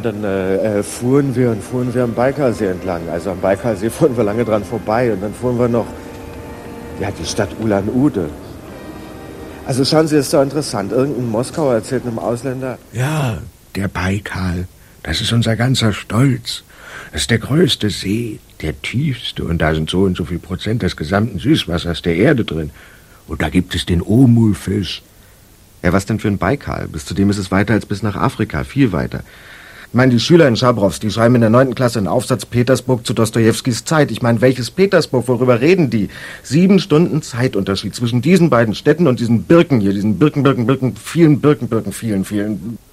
Und dann fuhren wir am Baikalsee entlang. Also am Baikalsee fuhren wir lange dran vorbei. Und dann fuhren wir noch, die Stadt Ulan-Ude. Also schauen Sie, das ist doch interessant. Irgendein Moskauer erzählt einem Ausländer. Ja, der Baikal, das ist unser ganzer Stolz. Das ist der größte See, der tiefste. Und da sind so und so viel Prozent des gesamten Süßwassers der Erde drin. Und da gibt es den Omulfisch. Ja, was denn für ein Baikal? Bis zu dem ist es weiter als bis nach Afrika, viel weiter. Ich meine, die Schüler in Schabrows, die schreiben in der 9. Klasse einen Aufsatz Petersburg zu Dostojewskis Zeit. Ich meine, welches Petersburg? Worüber reden die? 7 Stunden Zeitunterschied zwischen diesen beiden Städten und diesen Birken hier, diesen vielen Birken, vielen.